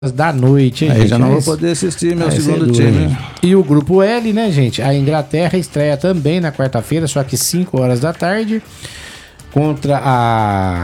da noite, hein, aí gente? já não vou poder assistir meu segundo time. E o grupo L, né, gente? A Inglaterra estreia também na quarta-feira, só que 5 horas da tarde, contra a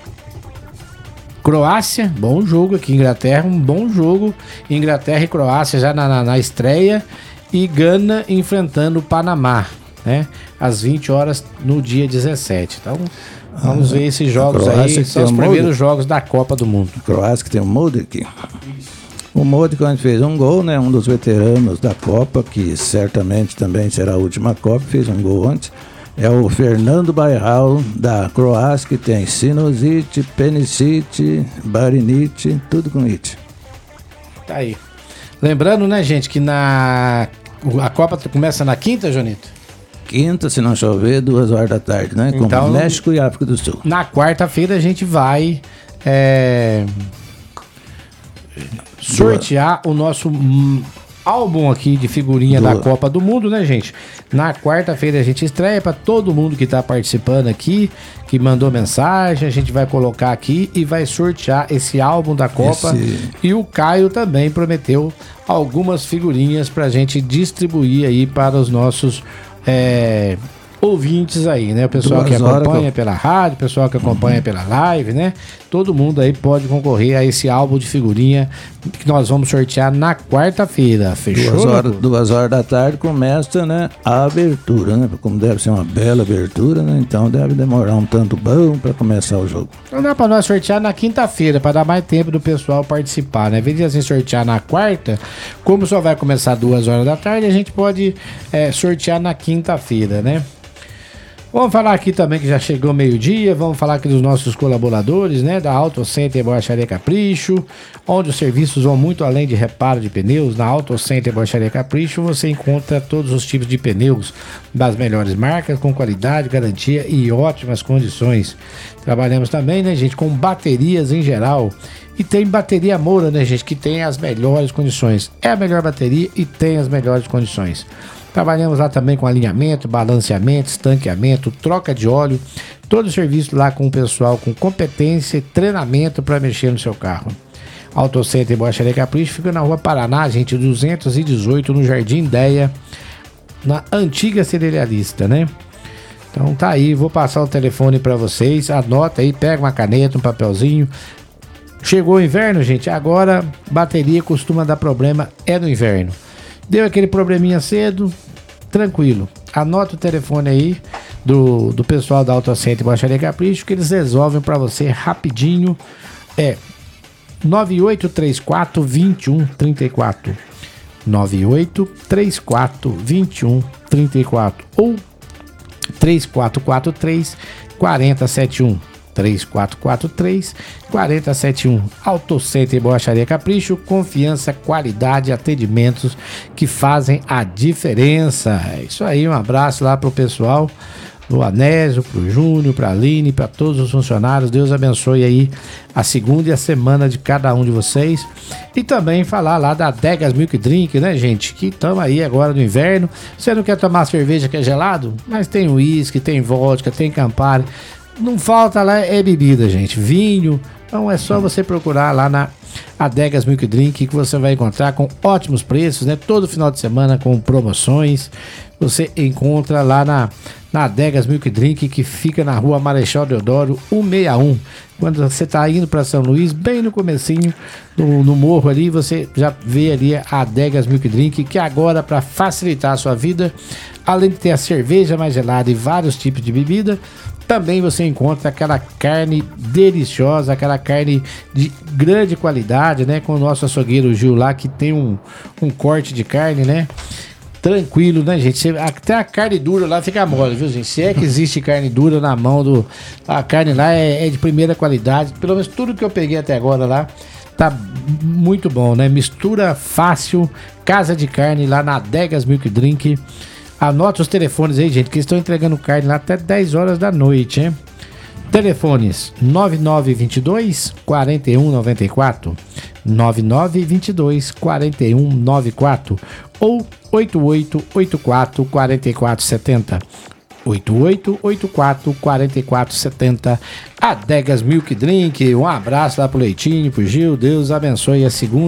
Croácia. Bom jogo aqui, Inglaterra, um bom jogo. Inglaterra e Croácia já na estreia. E Gana enfrentando o Panamá, né? Às 20 horas no dia 17. Então, vamos ver esses jogos aí. São os primeiros jogos da Copa do Mundo. Croácia que tem o Modric. O Modric, quando fez um gol, né? Um dos veteranos da Copa, que certamente também será a última Copa, fez um gol antes. É o Fernando Bairral, da Croácia, que tem sinusite, penicite, barinite, tudo com it. Tá aí. Lembrando, né, gente, que a Copa começa na quinta, Jonito? Quinta, se não chover, 2 horas da tarde, né? Com Então, México e África do Sul. Na quarta-feira a gente vai sortear o nosso álbum aqui de figurinha da Copa do Mundo, né, gente? Na quarta-feira a gente estreia para todo mundo que tá participando aqui, que mandou mensagem, a gente vai colocar aqui e vai sortear esse álbum da Copa. E o Caio também prometeu algumas figurinhas pra gente distribuir aí para os nossos ouvintes aí, né? O pessoal que acompanha pela rádio, o pessoal que acompanha pela live, né? Todo mundo aí pode concorrer a esse álbum de figurinha que nós vamos sortear na quarta-feira. Fechou? 2 horas da tarde começa, né, a abertura, né? Como deve ser uma bela abertura, né? Então deve demorar um tanto bom para começar o jogo. Não dá para nós sortear na quinta-feira, para dar mais tempo do pessoal participar, né? Em vez de assim sortear na quarta, como só vai começar 2 horas da tarde, a gente pode sortear na quinta-feira, né? Vamos falar aqui também que já chegou meio-dia, vamos falar aqui dos nossos colaboradores, né, da Auto Center Borracharia Capricho, onde os serviços vão muito além de reparo de pneus. Na Auto Center Borracharia Capricho você encontra todos os tipos de pneus das melhores marcas, com qualidade, garantia e ótimas condições. Trabalhamos também, né, gente, com baterias em geral. E tem bateria Moura, né, gente, que tem as melhores condições. É a melhor bateria e tem as melhores condições. Trabalhamos lá também com alinhamento, balanceamento, estanqueamento, troca de óleo, todo o serviço lá com o pessoal com competência e treinamento para mexer no seu carro. Auto Center Borracharia Capricho fica na Rua Paraná, gente, 218, no Jardim Ideia, na antiga cerealista, né? Então tá aí, vou passar o telefone para vocês, anota aí, pega uma caneta, um papelzinho. Chegou o inverno, gente, agora bateria costuma dar problema, no inverno. Deu aquele probleminha cedo, tranquilo. Anota o telefone aí do pessoal da Auto Center Borracharia Capricho, que eles resolvem para você rapidinho. 9834 2134. 9834 2134 ou 3443 4071. 3443-4071. Auto Center Borracharia Capricho, confiança, qualidade, atendimentos que fazem a diferença. É isso aí, um abraço lá pro pessoal do Anésio, pro Júnior, pra Aline, pra todos os funcionários. Deus abençoe aí a segunda e a semana de cada um de vocês. E também falar lá da Adegas Milk Drink, né, gente? Que estamos aí agora no inverno. Você não quer tomar cerveja que é gelado? Mas tem uísque, tem vodka, tem Campari. Não falta lá bebida, gente, vinho. Então é só você procurar lá na Adegas Milk Drink, que você vai encontrar com ótimos preços, né? Todo final de semana com promoções. Você encontra lá na Adegas Milk Drink, que fica na Rua Marechal Deodoro 161. Quando você está indo para São Luís, bem no comecinho, no morro ali, você já vê ali a Adegas Milk Drink, que agora, para facilitar a sua vida, além de ter a cerveja mais gelada e vários tipos de bebida, também você encontra aquela carne deliciosa, aquela carne de grande qualidade, né? Com o nosso açougueiro Gil lá, que tem um corte de carne, né? Tranquilo, né, gente? Até a carne dura lá fica mole, viu, gente? Se é que existe carne dura na mão a carne lá é de primeira qualidade. Pelo menos tudo que eu peguei até agora lá tá muito bom, né? Mistura fácil, casa de carne lá na Adegas Milk Drink. Anota os telefones aí, gente, que estão entregando carne lá até 10 horas da noite, hein? Telefones 9922 4194, 9922 4194 ou 8884 4470. 8884-4470. Adegas Milk Drink. Um abraço lá pro Leitinho, pro Gil. Deus abençoe a segunda.